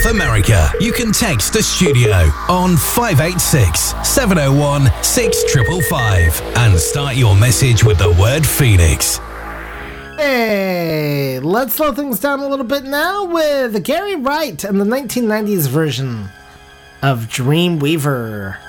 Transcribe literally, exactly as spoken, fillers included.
North America, you can text the studio on five eight six, seven oh one, six five five five and start your message with the word Phoenix. Hey, let's slow things down a little bit now with Gary Wright and the nineteen nineties version of Dreamweaver.